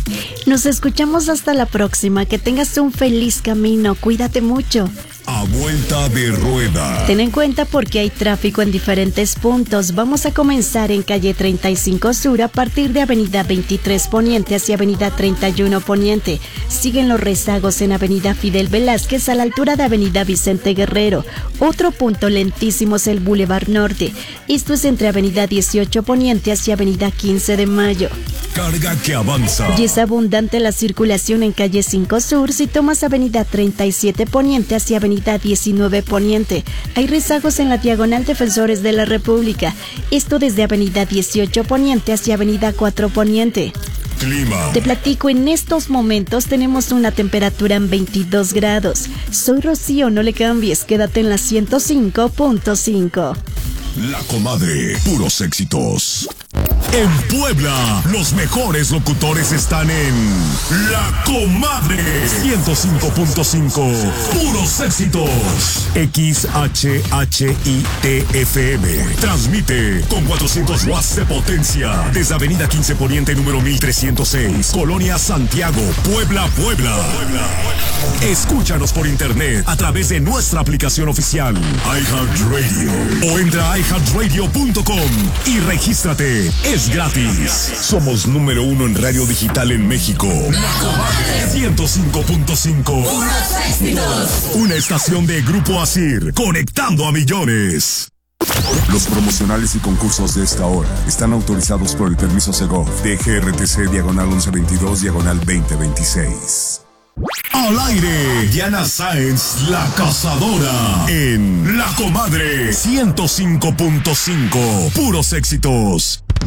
Nos escuchamos hasta la próxima. Que tengas un feliz camino. Cuídate mucho. A vuelta de rueda. Ten en cuenta porque hay tráfico en diferentes puntos. Vamos a comenzar en calle 35 Sur a partir de avenida 23 Poniente hacia avenida 31 Poniente. Siguen los rezagos en avenida Fidel Velázquez a la altura de avenida Vicente Guerrero. Otro punto lentísimo es el Boulevard Norte. Esto es entre avenida 18 Poniente hacia avenida 15 de Mayo. Carga que avanza. Y es abundante la circulación en calle 5 Sur si tomas avenida 37 Poniente hacia avenida 19 Poniente. Hay rezagos en la diagonal Defensores de la República. Esto desde avenida 18 Poniente hacia avenida 4 Poniente. Clima. Te platico, en estos momentos tenemos una temperatura en 22 grados. Soy Rocío, no le cambies, quédate en la 105.5. La Comadre, puros éxitos. En Puebla, los mejores locutores están en La Comadre 105.5. Puros éxitos. XHHITFM. Transmite con 400 watts de potencia desde Avenida 15 Poniente número 1306, Colonia Santiago, Puebla. Escúchanos por internet a través de nuestra aplicación oficial iHeartRadio o entra a iHeartRadio.com y regístrate. Es gratis. Somos número 1 en radio digital en México. La Comadre 105.5. Una estación de Grupo Asir, conectando a millones. Los promocionales y concursos de esta hora están autorizados por el permiso Segov de GRTC diagonal 1122 diagonal 2026. Al aire, Diana Sáenz, la cazadora, en La Comadre 105.5. Puros éxitos.